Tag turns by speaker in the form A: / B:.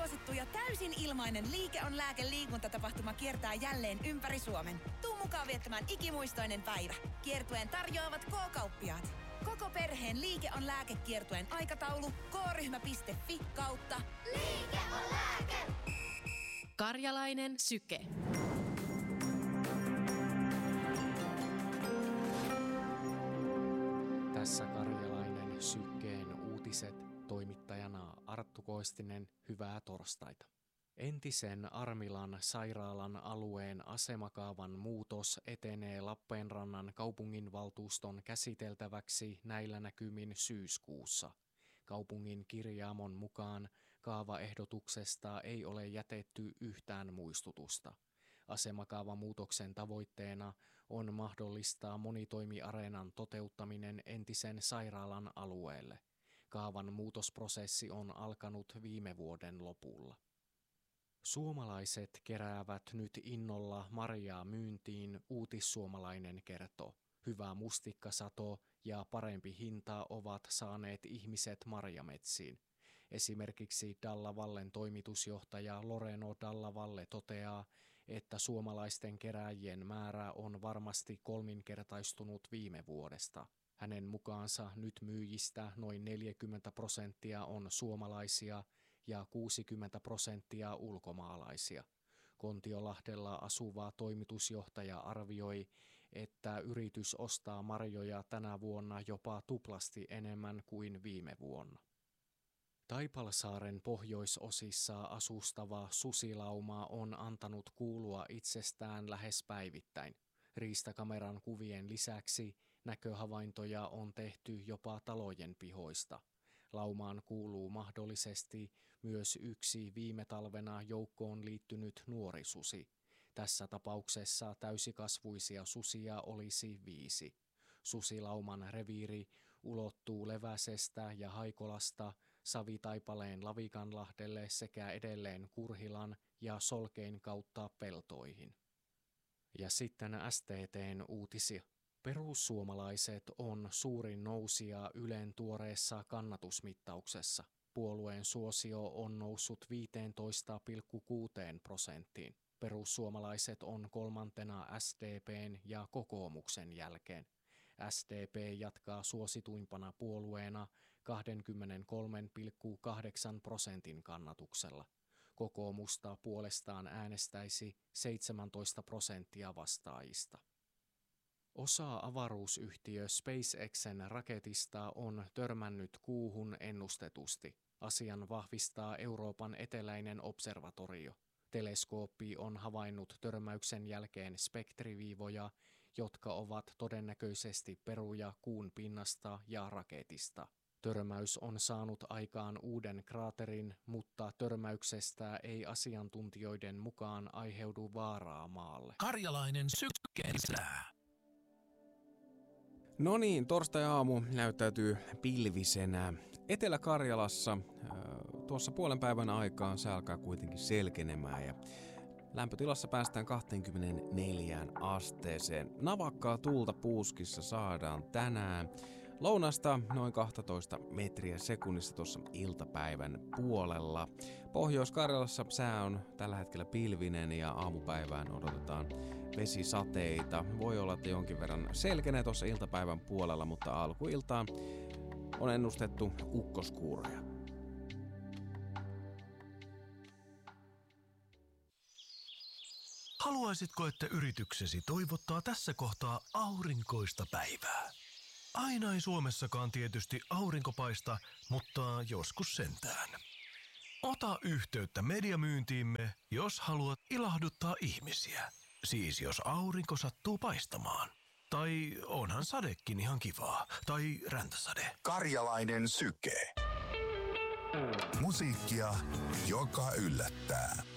A: suosittu ja täysin ilmainen Liike on lääke -liikuntatapahtuma kiertää jälleen ympäri Suomen. Tuu mukaan viettämään ikimuistoinen päivä. Kiertueen tarjoavat K-kauppiaat. Koko perheen Liike on lääkekiertueen aikataulu kryhmä.fi/.
B: Liike on lääke!
C: Karjalainen syke.
D: Tässä Karjalainen sykkeen uutiset, toimittajana Arttu Koistinen, hyvää torstaita. Entisen Armilan sairaalan alueen asemakaavan muutos etenee Lappeenrannan kaupunginvaltuuston käsiteltäväksi näillä näkymin syyskuussa. Kaupungin kirjaamon mukaan kaavaehdotuksesta ei ole jätetty yhtään muistutusta. Asemakaavamuutoksen tavoitteena on mahdollistaa monitoimiareenan toteuttaminen entisen sairaalan alueelle. Kaavan muutosprosessi on alkanut viime vuoden lopulla. Suomalaiset keräävät nyt innolla marjaa myyntiin, Uutissuomalainen kertoo. Hyvä mustikkasato ja parempi hinta ovat saaneet ihmiset marjametsiin. Esimerkiksi Dalla Vallen toimitusjohtaja Loreno Dalla Valle toteaa, että suomalaisten kerääjien määrä on varmasti kolminkertaistunut viime vuodesta. Hänen mukaansa nyt myyjistä noin 40% on suomalaisia ja 60% ulkomaalaisia. Kontiolahdella asuva toimitusjohtaja arvioi, että yritys ostaa marjoja tänä vuonna jopa tuplasti enemmän kuin viime vuonna. Taipalsaaren pohjoisosissa asustava susilauma on antanut kuulua itsestään lähes päivittäin. Riistakameran kuvien lisäksi näköhavaintoja on tehty jopa talojen pihoista. Laumaan kuuluu mahdollisesti myös yksi viime talvena joukkoon liittynyt nuori susi. Tässä tapauksessa täysikasvuisia susia olisi 5. Susilauman reviiri ulottuu Leväsestä ja Haikolasta Savitaipaleen Lavikanlahdelle sekä edelleen Kurhilan ja Solkein kautta peltoihin. Ja sitten STT:n uutisia. Perussuomalaiset on suurin nousija Ylen tuoreessa kannatusmittauksessa. Puolueen suosio on noussut 15,6%. Perussuomalaiset on kolmantena SDP:n ja kokoomuksen jälkeen. SDP jatkaa suosituimpana puolueena 23,8% kannatuksella. Kokoomusta puolestaan äänestäisi 17% vastaajista. Osa avaruusyhtiö SpaceXen raketista on törmännyt kuuhun ennustetusti. Asian vahvistaa Euroopan eteläinen observatorio. Teleskooppi on havainnut törmäyksen jälkeen spektriviivoja, jotka ovat todennäköisesti peruja kuun pinnasta ja raketista. Törmäys on saanut aikaan uuden kraaterin, mutta törmäyksestä ei asiantuntijoiden mukaan aiheudu vaaraa maalle.
E: Karjalainen sykkeisää.
F: No niin, torstai-aamu näyttäytyy pilvisenä. Etelä-Karjalassa tuossa puolen päivän aikaan se alkaa kuitenkin selkenemään ja lämpötilassa päästään 24 asteeseen. Navakkaa tuulta puuskissa saadaan tänään. Lounasta noin 12 metriä sekunnissa tuossa iltapäivän puolella. Pohjois-Karjalassa sää on tällä hetkellä pilvinen ja aamupäivään odotetaan vesisateita. Voi olla, että jonkin verran selkenee tuossa iltapäivän puolella, mutta alkuiltaan on ennustettu ukkoskuuroja.
E: Haluaisitko, että yrityksesi toivottaa tässä kohtaa aurinkoista päivää? Aina ei Suomessakaan tietysti aurinko paista, mutta joskus sentään. Ota yhteyttä mediamyyntiimme, jos haluat ilahduttaa ihmisiä. Siis jos aurinko sattuu paistamaan. Tai onhan sadekin ihan kivaa. Tai räntäsade.
B: Karjalainen syke. Musiikkia, joka yllättää.